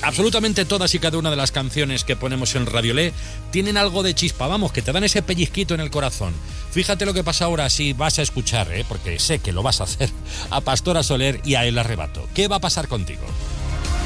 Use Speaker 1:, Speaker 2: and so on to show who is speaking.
Speaker 1: Absolutamente todas y cada una de las canciones que ponemos en Radiolé tienen algo de chispa, vamos, que te dan ese pellizquito en el corazón. Fíjate lo que pasa ahora si vas a escuchar, porque sé que lo vas a hacer, a Pastora Soler y a El Arrebato. ¿Qué va a pasar contigo?